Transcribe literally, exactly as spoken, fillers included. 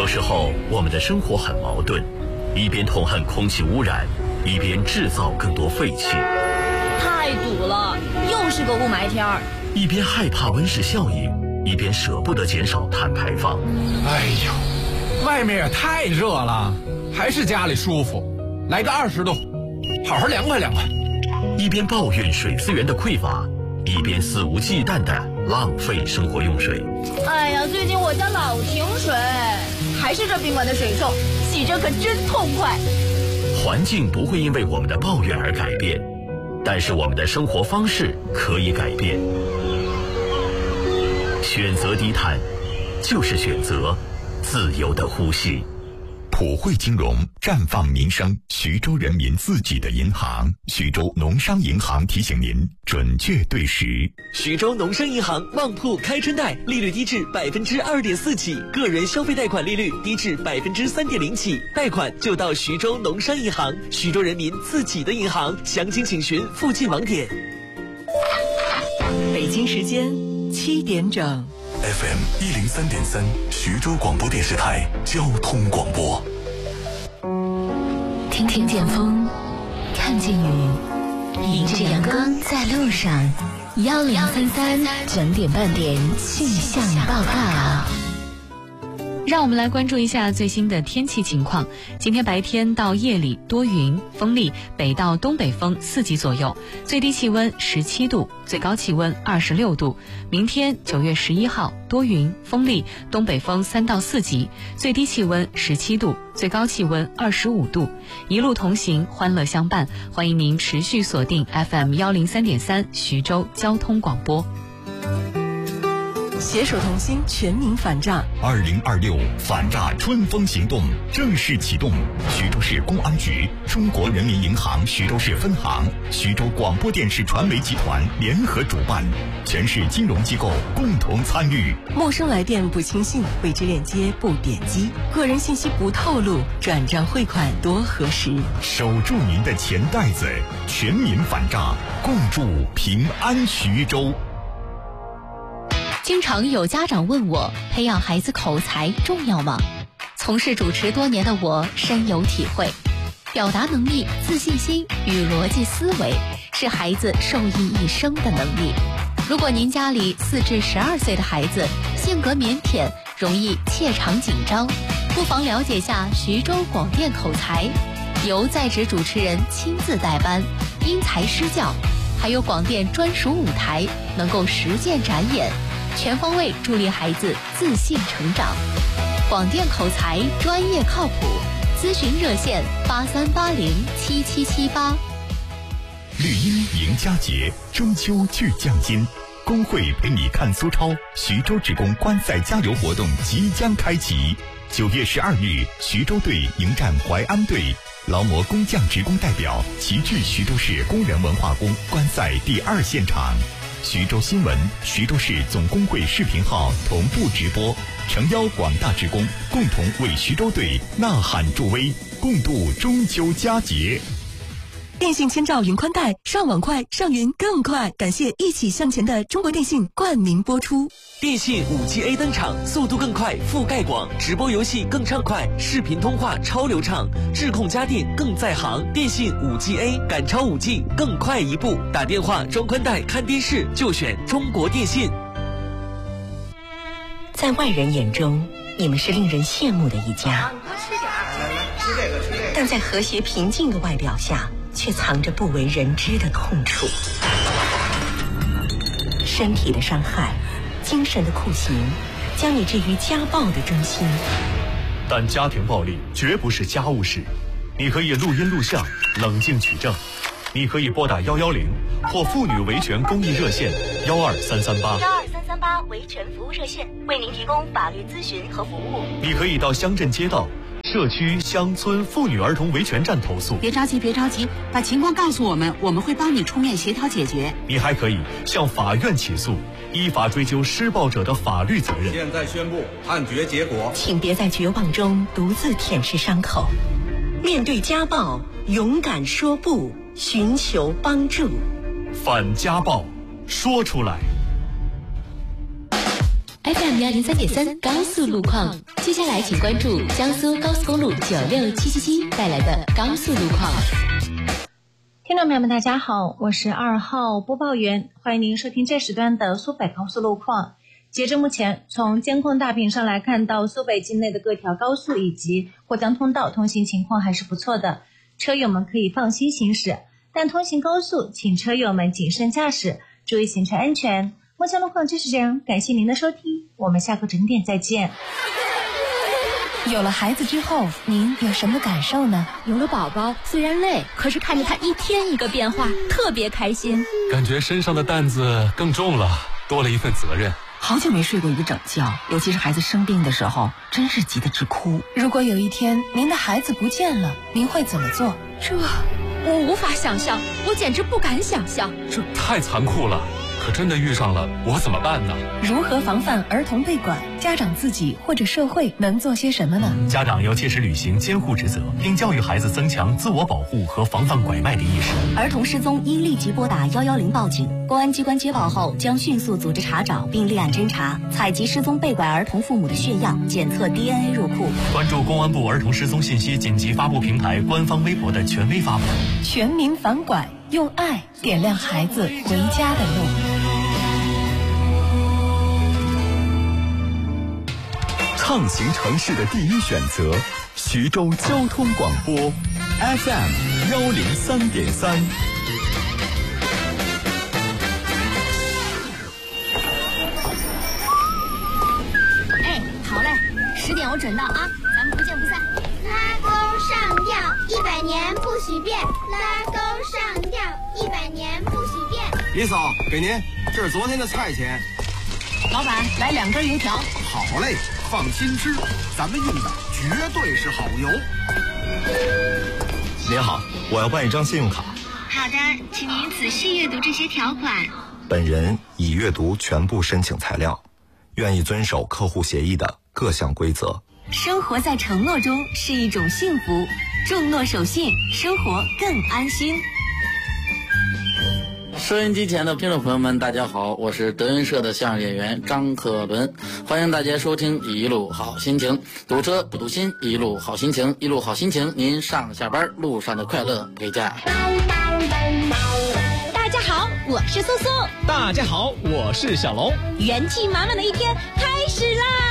有时候我们的生活很矛盾，一边痛恨空气污染，一边制造更多废气。 太堵了，又是个雾霾天儿。 一边害怕温室效应，一边舍不得减少碳排放。 哎呦，外面也太热了，还是家里舒服。来个二十度，好好凉快凉快。 一边抱怨水资源的匮乏，一边肆无忌惮地浪费生活用水。 哎呀，最近我家老停水，还是这宾馆的水臭，洗着可真痛快。 环境不会因为我们的抱怨而改变，但是我们的生活方式可以改变。选择低碳，就是选择自由的呼吸。 普惠金融，绽放民生，徐州人民自己的银行。徐州农商银行提醒您准确对时。 徐州农商银行旺铺开春贷，利率低至百分之二点四起，个人消费贷款利率低至百分之三点零起，贷款就到徐州农商银行，徐州人民自己的银行。详情请询附近网点。 北京时间七点整。 F M 一零三点三，徐州广播电视台交通广播。 听听见风，看见雨，迎着阳光在路上。幺零三三整点半点气象报告。 让我们来关注一下最新的天气情况。今天白天到夜里多云，风力北到东北风四级左右，最低气温十七度，最高气温二十六度。明天九月十一号多云，风力东北风三到四级，最低气温十七度，最高气温二十五度。一路同行，欢乐相伴，欢迎您持续锁定 F M 幺零三点三徐州交通广播。 携手同心，全民反诈。 二零二六反诈春风行动正式启动。徐州市公安局、中国人民银行徐州市分行、徐州广播电视传媒集团联合主办，全市金融机构共同参与。 陌生来电不轻信，未知链接不点击，个人信息不透露，转账汇款多核实。 守住您的钱袋子，全民反诈，共筑平安徐州。 经常有家长问我，培养孩子口才重要吗？从事主持多年的我深有体会，表达能力、自信心与逻辑思维是孩子受益一生的能力。如果您家里四至十二岁的孩子性格腼腆，容易怯场紧张，不妨了解下徐州广电口才，由在职主持人亲自带班，因材施教，还有广电专属舞台，能够实践展演，全方位助力孩子自信成长。广电口才专业靠谱，咨询热线八三八零七七七八。 绿茵迎佳节，中秋聚匠金，工会陪你看苏超徐州职工观赛加油活动即将开启。九月十二日，徐州队迎战淮安队，劳模工匠职工代表齐聚徐州市工人文化宫观赛第二现场。徐州新闻、徐州市总工会视频号同步直播，诚邀广大职工共同为徐州队呐喊助威，共度中秋佳节。 电信千兆云宽带，上网快，上云更快。感谢一起向前的中国电信冠名播出。 电信 五 G A 登场，速度更快，覆盖广，直播游戏更畅快，视频通话超流畅，智控家电更在行。电信 五 G A 赶超 五 G， 更快一步。打电话、装宽带、看电视就选中国电信。 在外人眼中，你们是令人羡慕的一家，但在和谐平静的外表下，却藏着不为人知的痛楚。身体的伤害，精神的酷刑，将你置于家暴的中心。 但家庭暴力绝不是家务事，你可以录音录像，冷静举证。你可以拨打幺幺零或妇女维权公益热线幺二三三八。 幺二三三八维权服务热线为您提供法律咨询和服务。 你可以到乡镇街道、社区、乡村妇女儿童维权站投诉。 别着急，别着急，把情况告诉我们，我们会帮你出面协调解决。 你还可以向法院起诉，依法追究施暴者的法律责任。 现在宣布判决结果， 请别在绝望中独自舔舐伤口，面对家暴，勇敢说不，寻求帮助。 反家暴，说出来。 F M 幺零三点三高速路况。接下来请关注江苏高速公路九六七七七带来的高速路况。 听众朋友们大家好，我是二号播报员，欢迎您收听这时段的苏北高速路况。截至目前，从监控大屏上来看到苏北境内的各条高速以及过江通道通行情况还是不错的，车友们可以放心行驶，但通行高速请车友们谨慎驾驶，注意行车安全。目前路况就是这样，感谢您的收听，我们下个整点再见。 有了孩子之后，您有什么感受呢？ 有了宝宝虽然累，可是看着他一天一个变化，特别开心。 感觉身上的担子更重了，多了一份责任。 好久没睡过一个整觉，尤其是孩子生病的时候，真是急得直哭。如果有一天您的孩子不见了，您会怎么做？ 这我无法想象，我简直不敢想象。 这太残酷了，可真的遇上了，我怎么办呢？ 如何防范儿童被拐？家长自己或者社会能做些什么呢？ 家长要切实履行监护职责，并教育孩子增强自我保护和防范拐卖的意识。 儿童失踪应立即拨打一一零报警，公安机关接报后将迅速组织查找并立案侦查，采集失踪被拐儿童父母的血样，检测 D N A 入库。 关注公安部儿童失踪信息紧急发布平台官方微博的权威发布。 全民反拐，用爱点亮孩子回家的路。 畅行城市的第一选择，徐州交通广播 F M 幺零三点三。 哎，好嘞，十点我准到啊，咱们不见不散。 拉钩上吊，一百年不许变。拉钩上吊，一百年不许变。 李嫂，给您，这是昨天的菜钱。 老板，来两根油条。 好嘞。放心吃，咱们用的绝对是好油。 您好，我要办一张信用卡。 好的，请您仔细阅读这些条款。 本人已阅读全部申请材料，愿意遵守客户协议的各项规则。 生活在承诺中是一种幸福，重诺守信，生活更安心。 收音机前的听众朋友们，大家好，我是德云社的相声演员张克伦，欢迎大家收听一路好心情，堵车不堵心，一路好心情，一路好心情，您上下班路上的快乐陪驾。 大家好，我是苏苏。 大家好，我是小龙。 元气满满的一天开始啦！